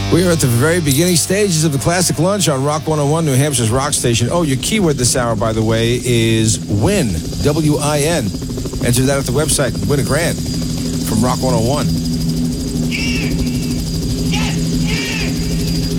We are at the very beginning stages of the Classic Lunch on Rock 101, New Hampshire's rock station. Oh, your keyword this hour, by the way, is WIN, W-I-N. Enter that at the website. Win a grand from Rock 101.